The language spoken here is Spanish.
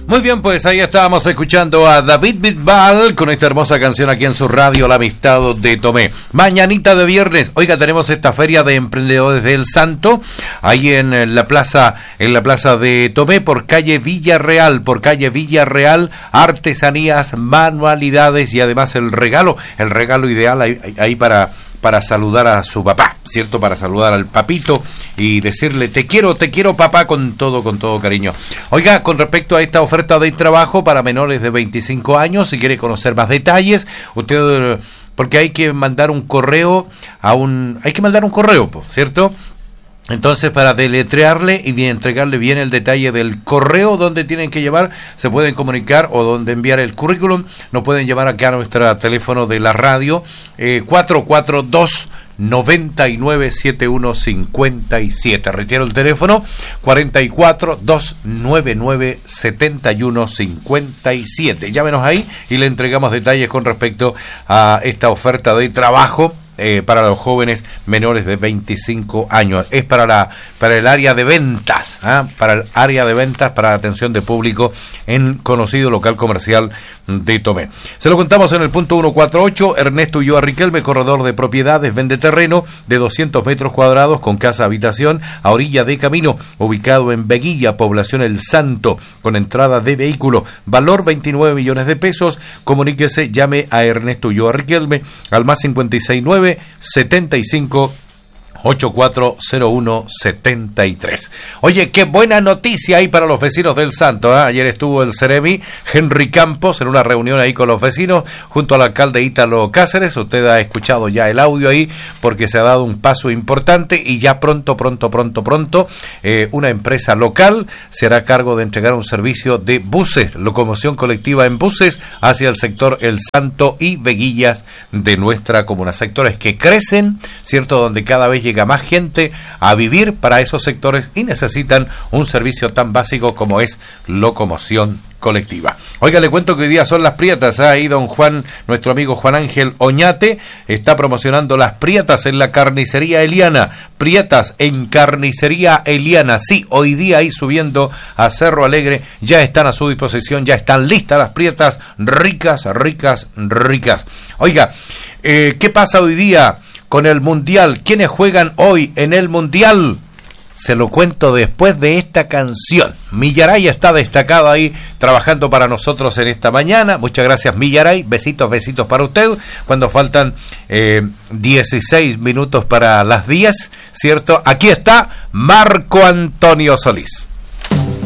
Muy bien, pues ahí estábamos escuchando a David Bisbal con esta hermosa canción aquí en su radio La Amistad de Tomé. Mañanita de viernes, oiga, tenemos esta feria de emprendedores del Santo, ahí en la plaza de Tomé, por calle Villarreal, artesanías, manualidades y además el regalo ideal ahí para saludar a su papá, ¿cierto? Para saludar al papito y decirle te quiero papá con todo cariño. Oiga, con respecto a esta oferta de trabajo para menores de 25 años, si quiere conocer más detalles, usted, porque hay que mandar un correo ¿cierto? Entonces, para deletrearle y entregarle bien el detalle del correo donde tienen que llevar, se pueden comunicar o donde enviar el currículum, nos pueden llamar acá a nuestro teléfono de la radio, 442-997157. Retiro el teléfono, 442-997157. Llámenos ahí y le entregamos detalles con respecto a esta oferta de trabajo. Para los jóvenes menores de 25 años. Es para el área de ventas, para el área de ventas, para la atención de público en conocido local comercial de Tomé. Se lo contamos en el punto 148, Ernesto Ulloa Riquelme, corredor de propiedades, vende terreno de 200 metros cuadrados con casa habitación a orilla de camino, ubicado en Veguilla, población El Santo, con entrada de vehículo, valor 29 millones de pesos. Comuníquese, llame a Ernesto Ulloa Riquelme al más 569 75 840173. Oye, qué buena noticia ahí para los vecinos del Santo, ¿eh? Ayer estuvo el Ceremi Henry Campos en una reunión ahí con los vecinos junto al alcalde Ítalo Cáceres. Usted ha escuchado ya el audio ahí porque se ha dado un paso importante y ya pronto una empresa local se hará cargo de entregar un servicio de buses, locomoción colectiva en buses hacia el sector El Santo y Veguillas de nuestra comuna. Sectores que crecen, ¿cierto? Donde cada vez llega más gente a vivir para esos sectores y necesitan un servicio tan básico como es locomoción colectiva. Oiga, le cuento que hoy día son las Prietas. Ahí don Juan, nuestro amigo Juan Ángel Oñate, está promocionando las Prietas en la carnicería Eliana. Prietas en carnicería Eliana. Sí, hoy día ahí subiendo a Cerro Alegre, ya están a su disposición, ya están listas las Prietas, ricas. Oiga, ¿qué pasa hoy día con el Mundial? ¿Quiénes juegan hoy en el Mundial? Se lo cuento después de esta canción. Millaray está destacado ahí trabajando para nosotros en esta mañana. Muchas gracias, Millaray. Besitos para usted. Cuando faltan 16 minutos para las 10, ¿cierto? Aquí está Marco Antonio Solís.